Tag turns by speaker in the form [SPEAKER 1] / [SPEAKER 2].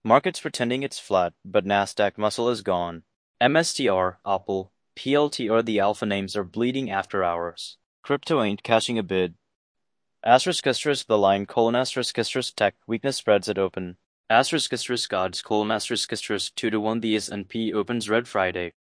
[SPEAKER 1] Markets pretending it's flat, but Nasdaq muscle is gone. MSTR, Apple, PLTR the alpha names are bleeding after hours. Crypto ain't cashing a bid. *** the line: *** tech, weakness spreads at open. *** gods: *** 2 to 1 the S&P opens red Friday.